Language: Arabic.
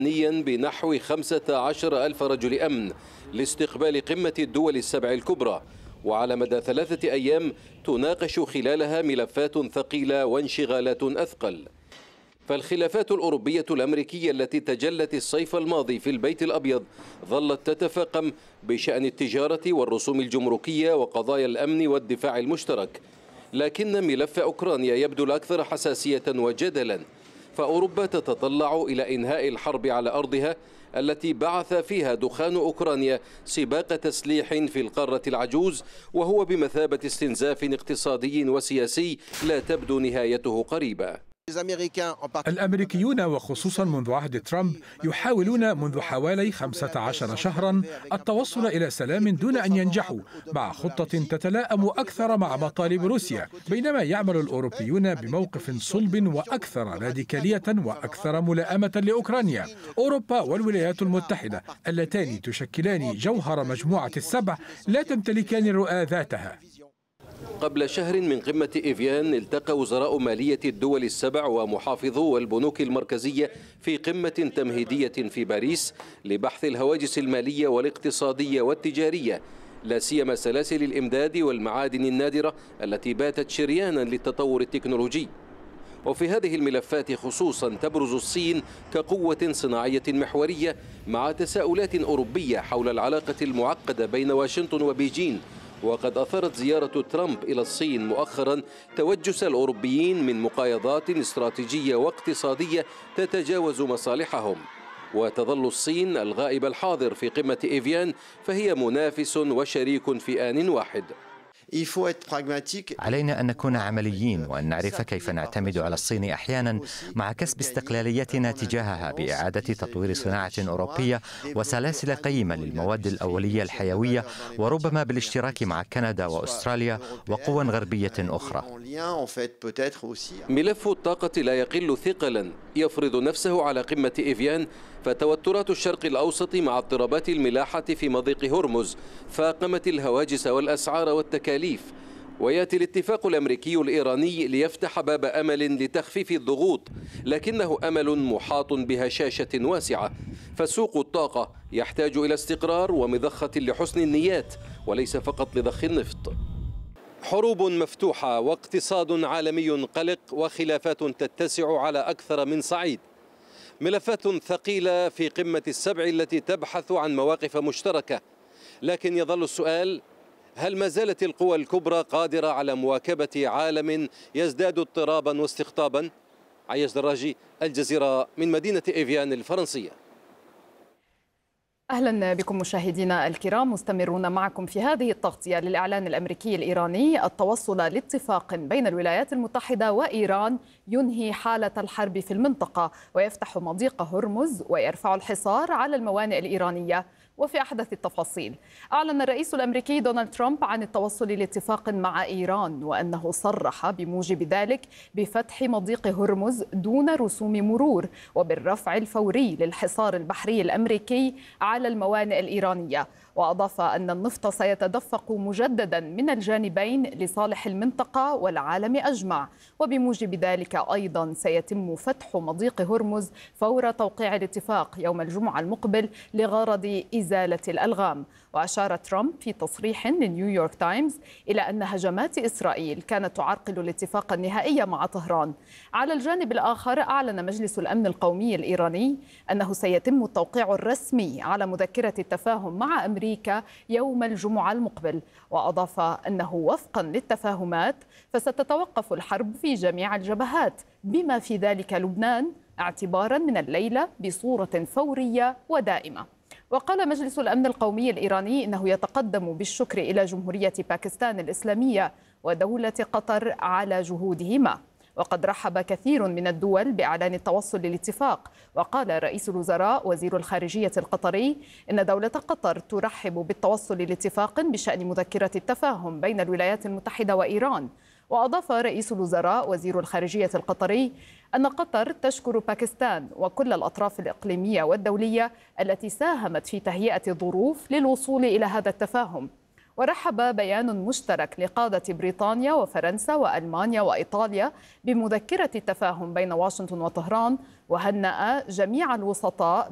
بنحو 15 ألف رجل أمن لاستقبال قمة الدول السبع الكبرى، وعلى مدى 3 أيام تناقش خلالها ملفات ثقيلة وانشغالات أثقل. فالخلافات الأوروبية الأمريكية التي تجلت الصيف الماضي في البيت الأبيض ظلت تتفاقم بشأن التجارة والرسوم الجمركية وقضايا الأمن والدفاع المشترك، لكن ملف أوكرانيا يبدو الأكثر حساسية وجدلا، فأوروبا تتطلع إلى إنهاء الحرب على أرضها التي بعث فيها دخان أوكرانيا سباق تسليح في القارة العجوز، وهو بمثابة استنزاف اقتصادي وسياسي لا تبدو نهايته قريبة. الأمريكيون وخصوصا منذ عهد ترامب يحاولون منذ حوالي 15 شهرا التوصل إلى سلام دون أن ينجحوا مع خطة تتلائم أكثر مع مطالب روسيا، بينما يعمل الأوروبيون بموقف صلب وأكثر راديكالية وأكثر ملائمة لأوكرانيا. أوروبا والولايات المتحدة اللتان تشكلان جوهر مجموعة السبع لا تمتلكان الرؤى ذاتها. قبل شهر من قمة إيفيان التقى وزراء مالية الدول السبع ومحافظو البنوك المركزية في قمة تمهيدية في باريس لبحث الهواجس المالية والاقتصادية والتجارية، لا سيما سلاسل الإمداد والمعادن النادرة التي باتت شريانا للتطور التكنولوجي. وفي هذه الملفات خصوصا تبرز الصين كقوة صناعية محورية، مع تساؤلات أوروبية حول العلاقة المعقدة بين واشنطن وبيجين. وقد أثارت زيارة ترامب إلى الصين مؤخرا توجس الأوروبيين من مقايضات استراتيجية واقتصادية تتجاوز مصالحهم. وتظل الصين الغائب الحاضر في قمة إيفيان، فهي منافس وشريك في آن واحد. علينا أن نكون عمليين وأن نعرف كيف نعتمد على الصين أحيانا مع كسب استقلاليتنا تجاهها بإعادة تطوير صناعة أوروبية وسلاسل قيمة للمواد الأولية الحيوية، وربما بالاشتراك مع كندا وأستراليا وقوى غربية أخرى. ملف الطاقة لا يقل ثقلا يفرض نفسه على قمة إيفيان، فتوترات الشرق الأوسط مع اضطرابات الملاحة في مضيق هرمز فاقمت الهواجس والأسعار والتكاليف. ويأتي الاتفاق الأمريكي الإيراني ليفتح باب أمل لتخفيف الضغوط، لكنه أمل محاط بهشاشة واسعة، فسوق الطاقة يحتاج إلى استقرار ومضخة لحسن النيات وليس فقط لضخ النفط. حروب مفتوحة واقتصاد عالمي قلق وخلافات تتسع على أكثر من صعيد، ملفات ثقيلة في قمة السبع التي تبحث عن مواقف مشتركة. لكن يظل السؤال: هل ما زالت القوى الكبرى قادرة على مواكبة عالم يزداد اضطرابا واستقطابا؟ عياش دراجي، الجزيرة، من مدينة إيفيان الفرنسية. أهلا بكم مشاهدينا الكرام، مستمرون معكم في هذه التغطية للإعلان الأمريكي الإيراني التوصل لاتفاق بين الولايات المتحدة وإيران ينهي حالة الحرب في المنطقة ويفتح مضيق هرمز ويرفع الحصار على الموانئ الإيرانية. وفي أحدث التفاصيل، أعلن الرئيس الأمريكي دونالد ترامب عن التوصل لاتفاق مع إيران، وأنه صرح بموجب ذلك بفتح مضيق هرمز دون رسوم مرور وبالرفع الفوري للحصار البحري الأمريكي على الموانئ الإيرانية. وأضاف أن النفط سيتدفق مجددا من الجانبين لصالح المنطقة والعالم أجمع، وبموجب ذلك أيضا سيتم فتح مضيق هرمز فور توقيع الاتفاق يوم الجمعة المقبل لغرض إزالة الألغام. وأشار ترامب في تصريح لنيويورك تايمز إلى أن هجمات إسرائيل كانت تعرقل الاتفاق النهائي مع طهران. على الجانب الآخر، أعلن مجلس الأمن القومي الإيراني أنه سيتم التوقيع الرسمي على مذكرة التفاهم مع أمريكا يوم الجمعة المقبل. وأضاف أنه وفقا للتفاهمات فستتوقف الحرب في جميع الجبهات بما في ذلك لبنان اعتبارا من الليلة بصورة فورية ودائمة. وقال مجلس الأمن القومي الإيراني إنه يتقدم بالشكر إلى جمهورية باكستان الإسلامية ودولة قطر على جهودهما. وقد رحب كثير من الدول بإعلان التوصل للاتفاق. وقال رئيس الوزراء وزير الخارجية القطري إن دولة قطر ترحب بالتوصل لاتفاق بشأن مذكرة التفاهم بين الولايات المتحدة وإيران. وأضاف رئيس الوزراء وزير الخارجية القطري أن قطر تشكر باكستان وكل الأطراف الإقليمية والدولية التي ساهمت في تهيئة الظروف للوصول إلى هذا التفاهم. ورحب بيان مشترك لقادة بريطانيا وفرنسا وألمانيا وإيطاليا بمذكرة التفاهم بين واشنطن وطهران، وهنأ جميع الوسطاء